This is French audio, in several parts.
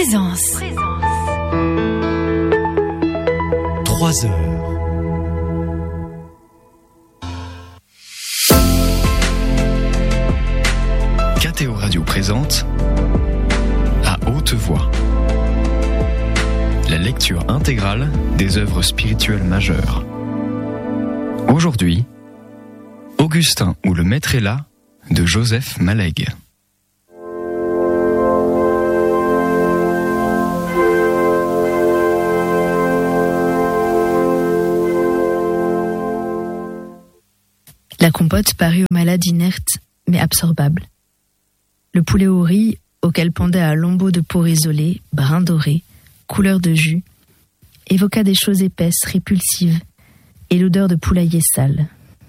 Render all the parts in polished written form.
Présence. 3 heures. KTO Radio présente À haute voix la lecture intégrale des œuvres spirituelles majeures. Aujourd'hui, Augustin ou le Maître est là de Joseph Malegue. La compote parut au malade inerte mais absorbable. Le poulet au riz, auquel pendait un lambeau de peau isolée, brun doré, couleur de jus, évoqua des choses épaisses, répulsives, et l'odeur de poulailler sale.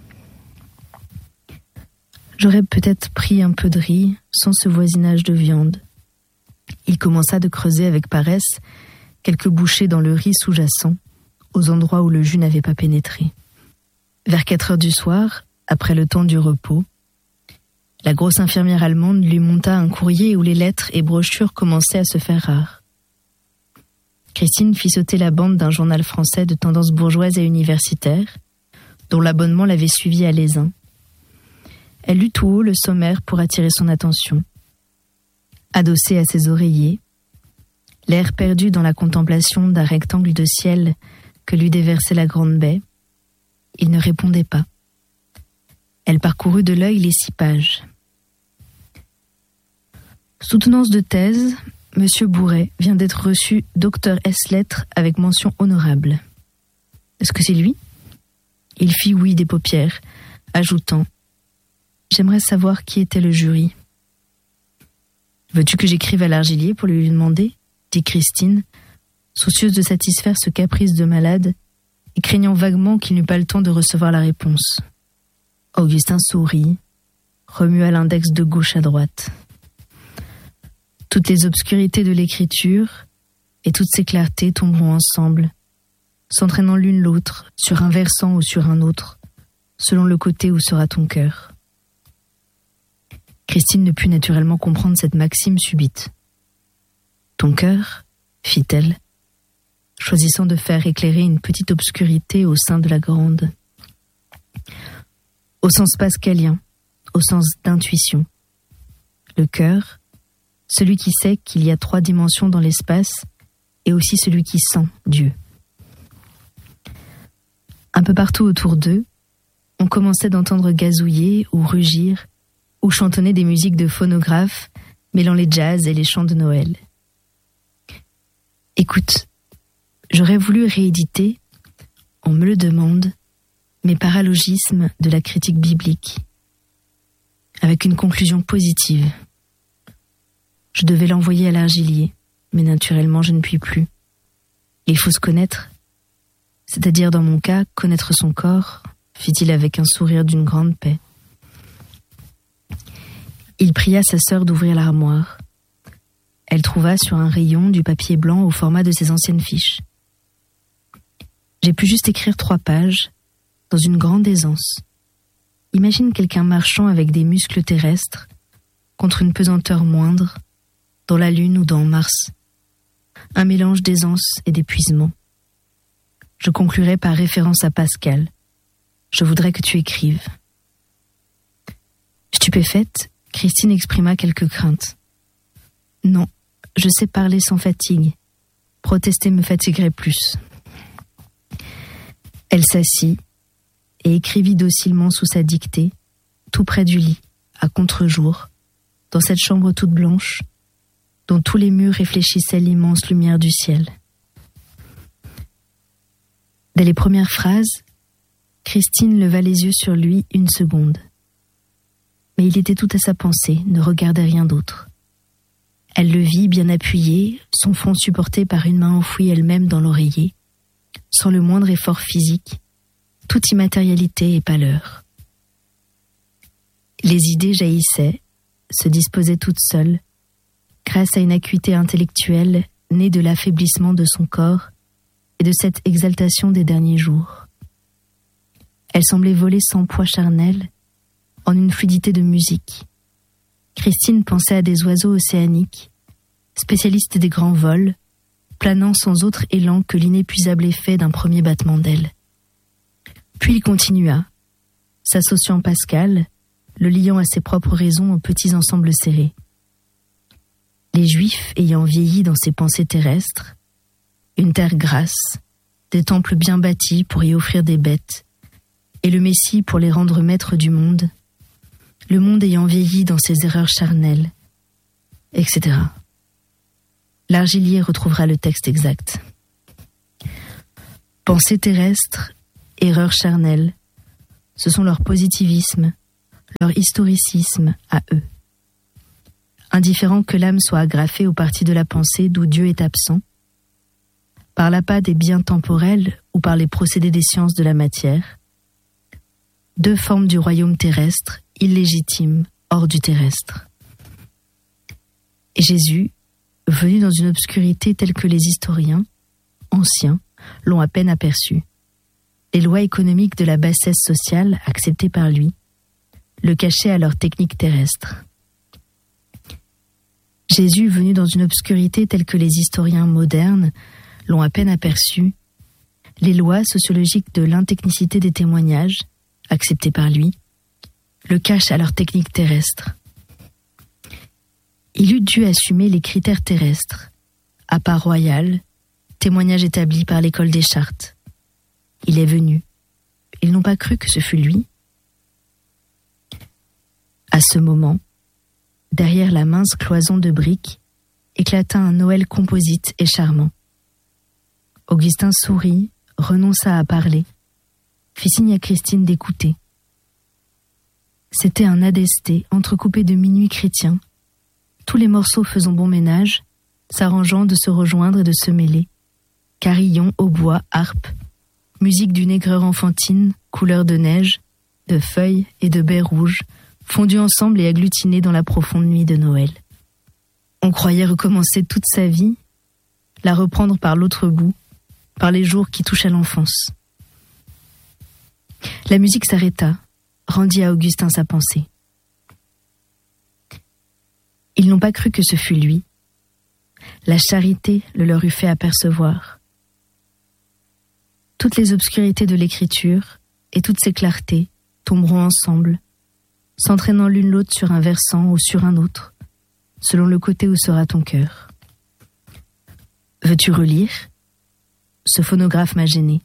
J'aurais peut-être pris un peu de riz, sans ce voisinage de viande. Il commença de creuser avec paresse quelques bouchées dans le riz sous-jacent, aux endroits où le jus n'avait pas pénétré. Vers 4 heures du soir, après le temps du repos, la grosse infirmière allemande lui monta un courrier où les lettres et brochures commençaient à se faire rares. Christine fit sauter la bande d'un journal français de tendance bourgeoise et universitaire, dont l'abonnement l'avait suivi à l'Aisin. Elle lut tout haut le sommaire pour attirer son attention. Adossé à ses oreillers, l'air perdu dans la contemplation d'un rectangle de ciel que lui déversait la grande baie, il ne répondait pas. Elle parcourut de l'œil les 6 pages. Soutenance de thèse, Monsieur Bourret vient d'être reçu docteur S-lettres avec mention honorable. Est-ce que c'est lui ? Il fit oui des paupières, ajoutant « J'aimerais savoir qui était le jury. »« Veux-tu que j'écrive à l'Argilier pour lui demander ?» dit Christine, soucieuse de satisfaire ce caprice de malade et craignant vaguement qu'il n'eût pas le temps de recevoir la réponse. Augustin sourit, remua l'index de gauche à droite. Toutes les obscurités de l'écriture et toutes ses clartés tomberont ensemble, s'entraînant l'une l'autre sur un versant ou sur un autre, selon le côté où sera ton cœur. Christine ne put naturellement comprendre cette maxime subite. Ton cœur, fit-elle, choisissant de faire éclairer une petite obscurité au sein de la grande. Au sens pascalien, au sens d'intuition. Le cœur, celui qui sait qu'il y a 3 dimensions dans l'espace, et aussi celui qui sent Dieu. Un peu partout autour d'eux, on commençait d'entendre gazouiller ou rugir, ou chantonner des musiques de phonographe, mêlant les jazz et les chants de Noël. Écoute, j'aurais voulu rééditer, on me le demande, mes paralogismes de la critique biblique, avec une conclusion positive. Je devais l'envoyer à l'Argilier, mais naturellement je ne puis plus. Il faut se connaître, c'est-à-dire dans mon cas, connaître son corps, fit-il avec un sourire d'une grande paix. Il pria sa sœur d'ouvrir l'armoire. Elle trouva sur un rayon du papier blanc au format de ses anciennes fiches. J'ai pu juste écrire 3 pages, dans une grande aisance. Imagine quelqu'un marchant avec des muscles terrestres, contre une pesanteur moindre, dans la Lune ou dans Mars. Un mélange d'aisance et d'épuisement. Je conclurai par référence à Pascal. Je voudrais que tu écrives. Stupéfaite, Christine exprima quelques craintes. Non, je sais parler sans fatigue. Protester me fatiguerait plus. Elle s'assit et écrivit docilement sous sa dictée, tout près du lit, à contre-jour, dans cette chambre toute blanche, dont tous les murs réfléchissaient l'immense lumière du ciel. Dès les premières phrases, Christine leva les yeux sur lui 1 seconde. Mais il était tout à sa pensée, ne regardait rien d'autre. Elle le vit bien appuyé, son front supporté par une main enfouie elle-même dans l'oreiller, sans le moindre effort physique, toute immatérialité et pâleur. Les idées jaillissaient, se disposaient toutes seules, grâce à une acuité intellectuelle née de l'affaiblissement de son corps et de cette exaltation des derniers jours. Elle semblait voler sans poids charnel, en une fluidité de musique. Christine pensait à des oiseaux océaniques spécialiste des grands vols, planant sans autre élan que l'inépuisable effet d'un premier battement d'ailes. Puis il continua, s'associant Pascal, le liant à ses propres raisons aux petits ensembles serrés. Les Juifs ayant vieilli dans ses pensées terrestres, une terre grasse, des temples bien bâtis pour y offrir des bêtes, et le Messie pour les rendre maîtres du monde, le monde ayant vieilli dans ses erreurs charnelles, etc. L'Argilier retrouvera le texte exact. Pensée terrestre, erreurs charnelles, ce sont leur positivisme, leur historicisme à eux. Indifférent que l'âme soit agrafée au parti de la pensée d'où Dieu est absent, par l'appât des biens temporels ou par les procédés des sciences de la matière, deux formes du royaume terrestre, illégitimes, hors du terrestre. Et Jésus, venu dans une obscurité telle que les historiens, anciens, l'ont à peine aperçu. Les lois économiques de la bassesse sociale, acceptées par lui, le cachaient à leur technique terrestre. Jésus, venu dans une obscurité telle que les historiens modernes l'ont à peine aperçu, les lois sociologiques de l'intechnicité des témoignages, acceptées par lui, le cachent à leur technique terrestre. Il eût dû assumer les critères terrestres, appât royal, témoignage établi par l'école des chartes. Il est venu. Ils n'ont pas cru que ce fût lui. À ce moment, derrière la mince cloison de briques, éclata un Noël composite et charmant. Augustin sourit, renonça à parler, fit signe à Christine d'écouter. C'était un adesté entrecoupé de minuit chrétiens, tous les morceaux faisant bon ménage, s'arrangeant de se rejoindre et de se mêler, carillon, hautbois, harpe, musique d'une aigreur enfantine, couleur de neige, de feuilles et de baies rouges, fondus ensemble et agglutinés dans la profonde nuit de Noël. On croyait recommencer toute sa vie, la reprendre par l'autre bout, par les jours qui touchent à l'enfance. La musique s'arrêta, rendit à Augustin sa pensée. Ils n'ont pas cru que ce fût lui. La charité le leur eût fait apercevoir. Toutes les obscurités de l'écriture et toutes ses clartés tomberont ensemble, s'entraînant l'une l'autre sur un versant ou sur un autre, selon le côté où sera ton cœur. Veux-tu relire ? Ce phonographe m'a gêné.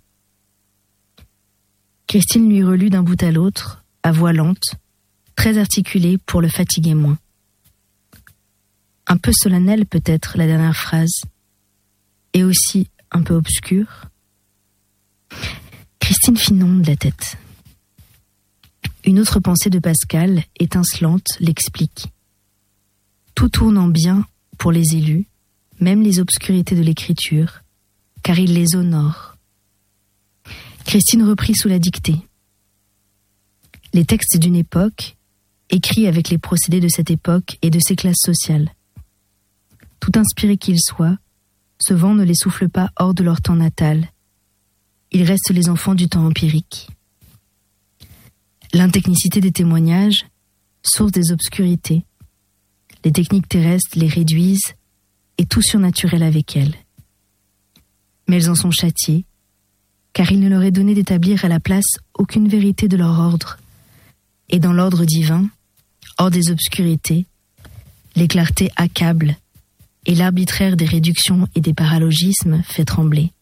Christine lui relut d'un bout à l'autre, à voix lente, très articulée pour le fatiguer moins. Un peu solennelle peut-être la dernière phrase, et aussi un peu obscure. Christine fit non de la tête. Une autre pensée de Pascal, étincelante, l'explique. Tout tourne en bien pour les élus, même les obscurités de l'écriture, car il les honore. Christine reprit sous la dictée. Les textes d'une époque, écrits avec les procédés de cette époque et de ses classes sociales. Tout inspirés qu'ils soient, ce vent ne les souffle pas hors de leur temps natal. Ils restent les enfants du temps empirique. L'intechnicité des témoignages, source des obscurités. Les techniques terrestres les réduisent et tout surnaturel avec elles. Mais elles en sont châtiées, car il ne leur est donné d'établir à la place aucune vérité de leur ordre. Et dans l'ordre divin, hors des obscurités, les clartés accablent, et l'arbitraire des réductions et des paralogismes fait trembler.